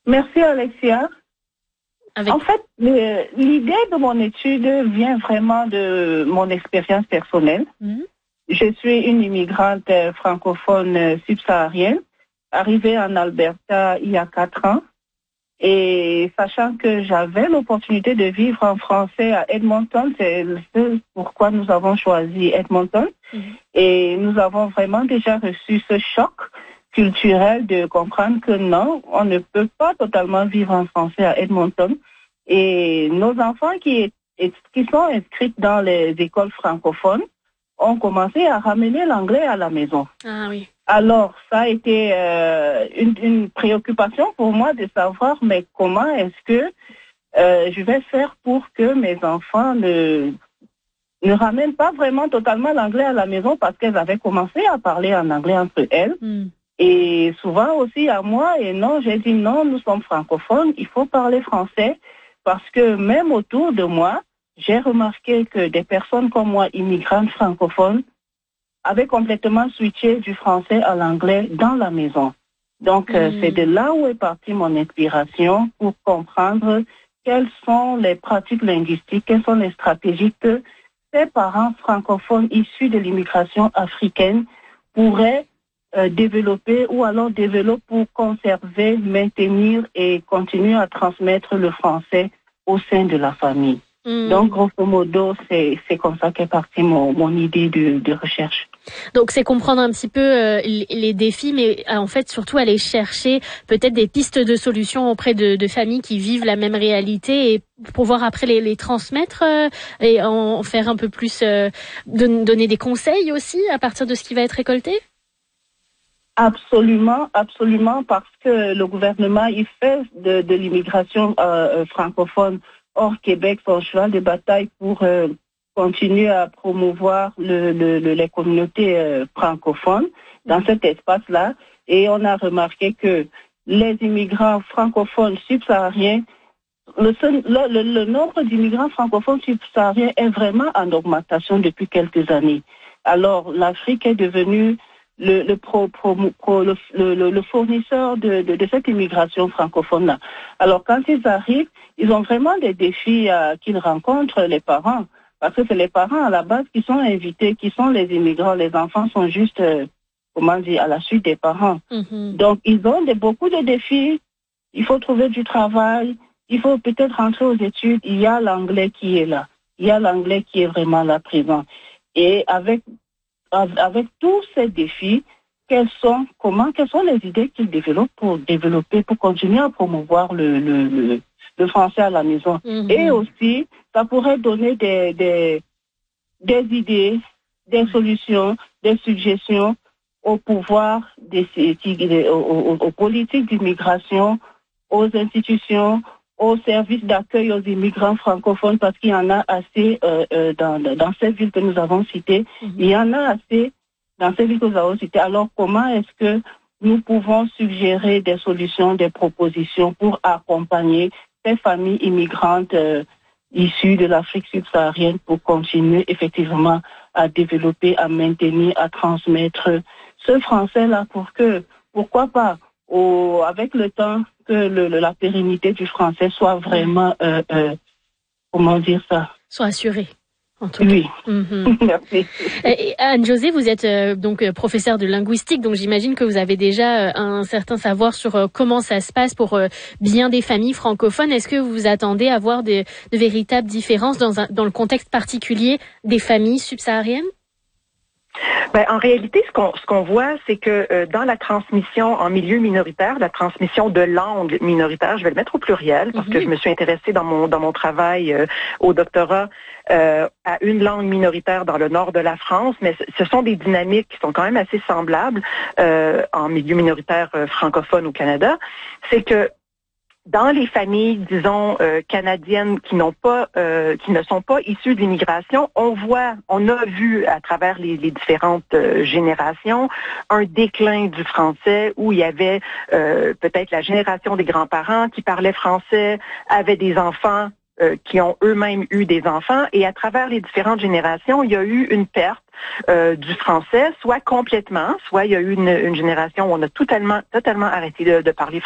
Merci Alexia. Avec... En fait, l'idée de mon étude vient vraiment de mon expérience personnelle. Je suis une immigrante francophone subsaharienne, arrivée en Alberta il y a 4 ans. Et sachant que j'avais l'opportunité de vivre en français à Edmonton, c'est pourquoi nous avons choisi Edmonton. Et nous avons vraiment déjà reçu ce choc culturel de comprendre que non, on ne peut pas totalement vivre en français à Edmonton. Et nos enfants qui sont inscrits dans les écoles francophones ont commencé à ramener l'anglais à la maison. Ah oui. Alors, ça a été une préoccupation pour moi de savoir, mais comment est-ce que je vais faire pour que mes enfants ne ramènent pas vraiment totalement l'anglais à la maison parce qu'elles avaient commencé à parler en anglais entre elles. Et souvent aussi à moi, et non, j'ai dit non, nous sommes francophones, il faut parler français parce que même autour de moi, j'ai remarqué que des personnes comme moi, immigrantes francophones, avaient complètement switché du français à l'anglais dans la maison. Donc, c'est de là où est partie mon inspiration pour comprendre quelles sont les pratiques linguistiques, quelles sont les stratégies que ces parents francophones issus de l'immigration africaine pourraient développer ou alors développer pour conserver, maintenir et continuer à transmettre le français au sein de la famille. Donc, grosso modo, c'est comme ça qu'est partie mon idée de recherche. Donc, c'est comprendre un petit peu les défis, mais en fait, surtout aller chercher peut-être des pistes de solutions auprès de familles qui vivent la même réalité et pouvoir après les transmettre et en faire un peu plus, donner des conseils aussi à partir de ce qui va être récolté. Absolument, absolument, parce que le gouvernement, il fait de l'immigration francophone hors Québec son cheval de bataille pour continuer à promouvoir les communautés francophones dans cet espace-là. Et on a remarqué que les immigrants francophones subsahariens, le nombre d'immigrants francophones subsahariens est vraiment en augmentation depuis quelques années. Alors, l'Afrique est devenue le fournisseur de cette immigration francophone-là. Alors, quand ils arrivent, ils ont vraiment des défis qu'ils rencontrent, les parents, parce que c'est les parents à la base qui sont invités, qui sont les immigrants. Les enfants sont juste, à la suite des parents. Donc, ils ont beaucoup de défis. Il faut trouver du travail. Il faut peut-être rentrer aux études. Il y a l'anglais qui est là. Il y a l'anglais qui est vraiment là présent. Et avec tous ces défis, quelles sont les idées qu'ils développent pour continuer à promouvoir le français à la maison. Et aussi, ça pourrait donner des idées, des solutions, des suggestions au pouvoir, aux politiques d'immigration, aux institutions, aux services d'accueil aux immigrants francophones, parce qu'il y en a assez dans ces villes que nous avons citées. Il y en a assez dans ces villes que nous avons citées. Alors, comment est-ce que nous pouvons suggérer des solutions, des propositions pour accompagner ces familles immigrantes issues de l'Afrique subsaharienne pour continuer effectivement à développer, à maintenir, à transmettre ce français-là pour que, pourquoi pas, avec le temps, que la pérennité du français soit vraiment, soit assurée. En tout cas. Oui, merci. Anne-Josée, vous êtes donc professeure de linguistique, donc j'imagine que vous avez déjà un certain savoir sur comment ça se passe pour bien des familles francophones. Est-ce que vous vous attendez à voir de véritables différences dans le contexte particulier des familles subsahariennes? En réalité, ce qu'on voit, c'est que dans la transmission en milieu minoritaire, la transmission de langues minoritaires, je vais le mettre au pluriel parce que je me suis intéressée dans mon travail au doctorat à une langue minoritaire dans le nord de la France, mais ce sont des dynamiques qui sont quand même assez semblables en milieu minoritaire francophone au Canada. C'est que dans les familles, disons, canadiennes qui ne sont pas issues de l'immigration, on a vu à travers les différentes générations un déclin du français où il y avait peut-être la génération des grands-parents qui parlaient français, avaient des enfants qui ont eux-mêmes eu des enfants, et à travers les différentes générations, il y a eu une perte du français, soit complètement, soit il y a eu une génération où on a totalement arrêté de parler français.